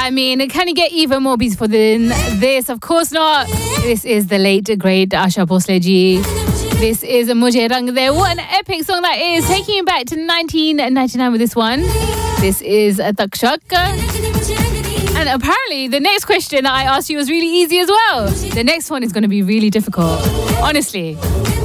I mean, can you get even more beautiful than this? Of course not. This is the late, great Asha Bhosle ji. This is Mujhe Rang De. What an epic song that is. Taking you back to 1999 with this one. This is Takshak. And apparently, the next question that I asked you was really easy as well. The next one is going to be really difficult. Honestly.